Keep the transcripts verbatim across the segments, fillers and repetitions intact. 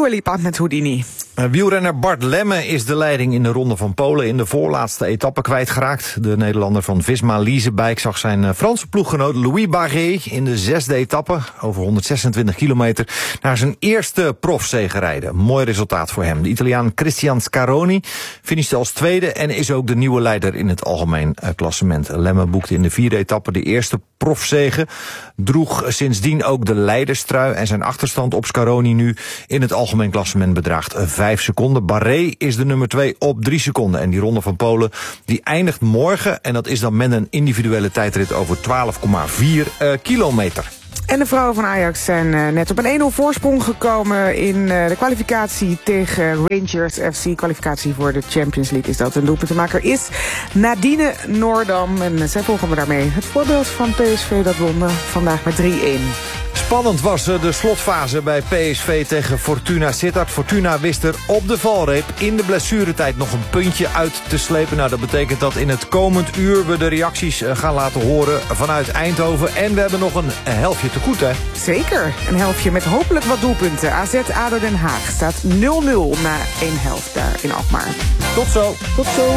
Dua Lipa met Houdini. Wielrenner Bart Lemme is de leiding in de Ronde van Polen in de voorlaatste etappe kwijtgeraakt. De Nederlander van Visma Leasebike zag zijn Franse ploeggenoot Louis Barret in de zesde etappe, over honderdzesentwintig kilometer, naar zijn eerste profzege rijden. Mooi resultaat voor hem. De Italiaan Cristian Scaroni finishte als tweede en is ook de nieuwe leider in het algemeen klassement. Lemme boekte in de vierde etappe de eerste profzege, droeg sindsdien ook de leiderstrui en zijn achterstand op Scaroni nu in het algemeen klassement bedraagt vijf seconden. Barret is de nummer twee op drie seconden. En die Ronde van Polen die eindigt morgen. En dat is dan met een individuele tijdrit over twaalf komma vier uh, kilometer. En de vrouwen van Ajax zijn uh, net op een één nul voorsprong gekomen in uh, de kwalificatie tegen Rangers F C. Kwalificatie voor de Champions League is dat. Een doelpuntenmaker is Nadine Noordam. En uh, zij volgen we daarmee het voorbeeld van P S V dat won uh, vandaag met drie-een. Spannend was de slotfase bij P S V tegen Fortuna Sittard. Fortuna wist er op de valreep in de blessuretijd nog een puntje uit te slepen. Nou, dat betekent dat in het komend uur we de reacties gaan laten horen vanuit Eindhoven. En we hebben nog een helftje te goed, hè? Zeker, een helftje met hopelijk wat doelpunten. A Z A D O Den Haag staat nul nul na één helft daar in Alkmaar. Tot zo. Tot zo.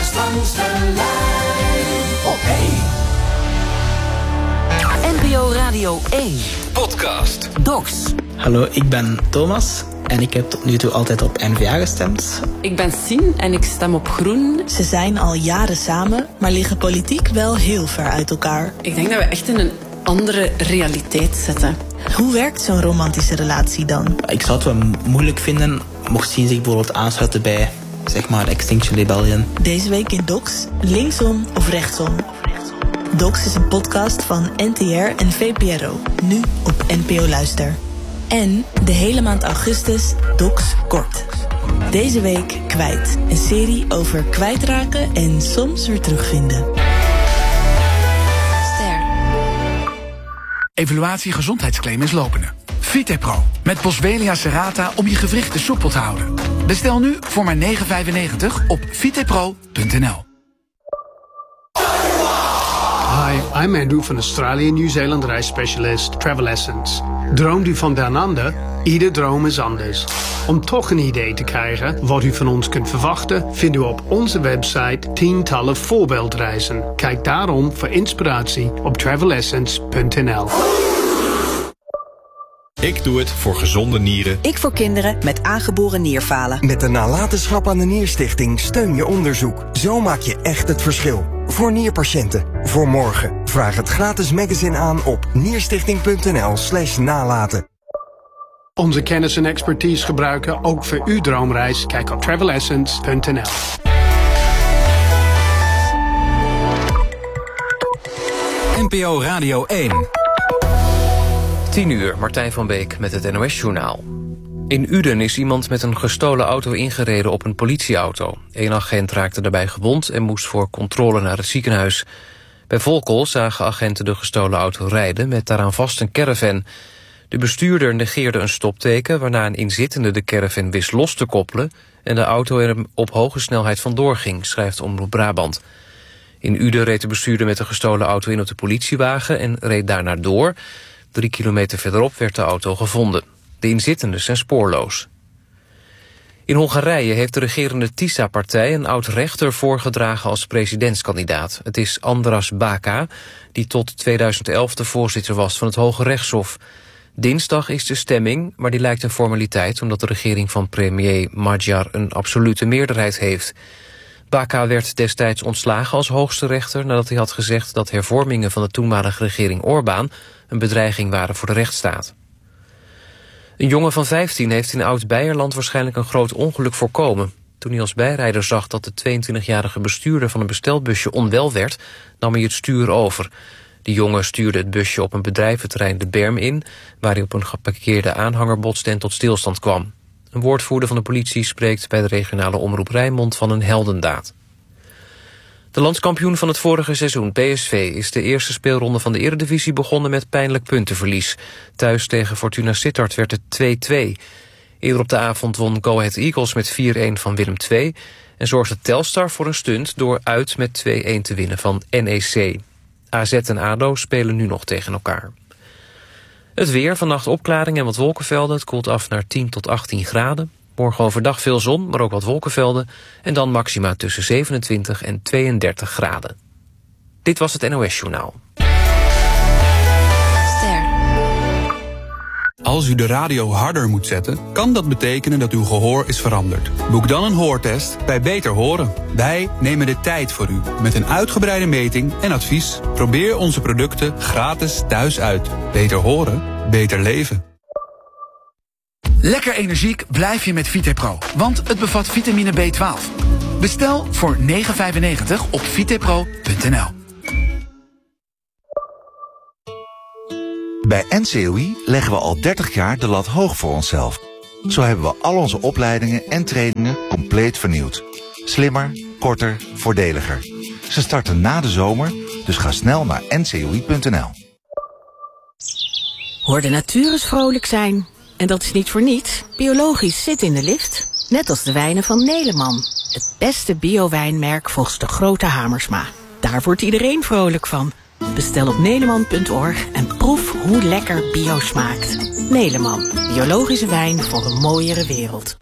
N P O Radio één. Podcast. Docs. Hallo, ik ben Thomas en ik heb tot nu toe altijd op N V A gestemd. Ik ben Sien en ik stem op Groen. Ze zijn al jaren samen, maar liggen politiek wel heel ver uit elkaar. Ik denk dat we echt in een andere realiteit zitten. Hoe werkt zo'n romantische relatie dan? Ik zou het wel moeilijk vinden mocht Sien zich bijvoorbeeld aansluiten bij, zeg maar, Extinction Rebellion. Deze week in Docs, linksom of rechtsom. Docs is een podcast van N T R en V P R O. Nu op N P O Luister. En de hele maand augustus Docs Kort. Deze week Kwijt. Een serie over kwijtraken en soms weer terugvinden. Ster. Evaluatie gezondheidsclaim is lopende. Vitepro met Boswellia serrata om je gewrichten soepel te houden. Bestel nu voor maar negen vijfennegentig op vitepro punt n l. Hi, I'm Andrew van Australië en Nieuw-Zeeland reisspecialist Travel Essence. Droomt u van Down Under? Ieder droom is anders. Om toch een idee te krijgen wat u van ons kunt verwachten, vindt u op onze website tientallen voorbeeldreizen. Kijk daarom voor inspiratie op travel essence punt n l. Ik doe het voor gezonde nieren. Ik voor kinderen met aangeboren nierfalen. Met de nalatenschap aan de Nierstichting steun je onderzoek. Zo maak je echt het verschil. Voor nierpatiënten. Voor morgen. Vraag het gratis magazine aan op nierstichting punt n l slash nalaten. Onze kennis en expertise gebruiken ook voor uw droomreis. Kijk op travel essence punt n l. N P O Radio één. tien uur, Martijn van Beek met het N O S-journaal. In Uden is iemand met een gestolen auto ingereden op een politieauto. Eén agent raakte daarbij gewond en moest voor controle naar het ziekenhuis. Bij Volkel zagen agenten de gestolen auto rijden met daaraan vast een caravan. De bestuurder negeerde een stopteken, waarna een inzittende de caravan wist los te koppelen en de auto er op hoge snelheid vandoor ging, schrijft Omroep Brabant. In Uden reed de bestuurder met de gestolen auto in op de politiewagen en reed daarna door. Drie kilometer verderop werd de auto gevonden. De inzittenden zijn spoorloos. In Hongarije heeft de regerende TISA-partij een oud-rechter voorgedragen als presidentskandidaat. Het is Andras Baka, die tot tweeduizend elf de voorzitter was van het Hoge Rechtshof. Dinsdag is de stemming, maar die lijkt een formaliteit omdat de regering van premier Magyar een absolute meerderheid heeft. Baka werd destijds ontslagen als hoogste rechter nadat hij had gezegd dat hervormingen van de toenmalige regering Orbán een bedreiging waren voor de rechtsstaat. Een jongen van vijftien heeft in Oud-Beierland waarschijnlijk een groot ongeluk voorkomen. Toen hij als bijrijder zag dat de tweeëntwintigjarige bestuurder van een bestelbusje onwel werd, nam hij het stuur over. De jongen stuurde het busje op een bedrijventerrein de berm in, waar hij op een geparkeerde aanhanger botste en tot stilstand kwam. Een woordvoerder van de politie spreekt bij de regionale omroep Rijnmond van een heldendaad. De landskampioen van het vorige seizoen, P S V, is de eerste speelronde van de Eredivisie begonnen met pijnlijk puntenverlies. Thuis tegen Fortuna Sittard werd het twee-twee. Eerder op de avond won Go Ahead Eagles met vier-een van Willem twee... en zorgde Telstar voor een stunt door uit met twee-een te winnen van N E C. A Z en A D O spelen nu nog tegen elkaar. Het weer, vannacht opklaring en wat wolkenvelden. Het koelt af naar tien tot achttien graden. Morgen overdag veel zon, maar ook wat wolkenvelden. En dan maxima tussen zevenentwintig en tweeëndertig graden. Dit was het N O S Journaal. Als u de radio harder moet zetten, kan dat betekenen dat uw gehoor is veranderd. Boek dan een hoortest bij Beter Horen. Wij nemen de tijd voor u met een uitgebreide meting en advies. Probeer onze producten gratis thuis uit. Beter horen, beter leven. Lekker energiek blijf je met Vitepro, want het bevat vitamine B twaalf. Bestel voor negen vijfennegentig op vitepro punt n l. Bij N C O I leggen we al dertig jaar de lat hoog voor onszelf. Zo hebben we al onze opleidingen en trainingen compleet vernieuwd. Slimmer, korter, voordeliger. Ze starten na de zomer, dus ga snel naar n c o i punt n l. Hoor de natuur eens vrolijk zijn. En dat is niet voor niets. Biologisch zit in de lift. Net als de wijnen van Neleman. Het beste bio-wijnmerk volgens de grote Hamersma. Daar wordt iedereen vrolijk van. Bestel op neleman punt org en proef hoe lekker bio smaakt. Neleman, biologische wijn voor een mooiere wereld.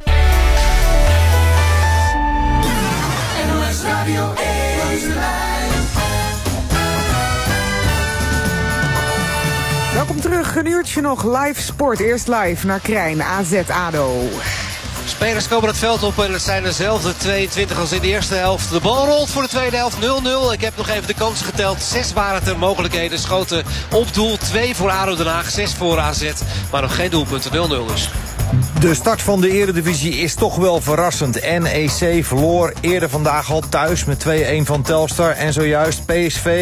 Welkom terug, een uurtje nog live sport. Eerst live naar Krijn, A Z A D O. Spelers komen het veld op en het zijn dezelfde tweeëntwintig als in de eerste helft. De bal rolt voor de tweede helft nul nul. Ik heb nog even de kansen geteld. Zes waren het er mogelijkheden. Schoten op doel. Twee voor A D O Den Haag. Zes voor A Z. Maar nog geen doelpunten. nul nul dus. De start van de Eredivisie is toch wel verrassend. N E C verloor eerder vandaag al thuis met twee een van Telstar. En zojuist P S V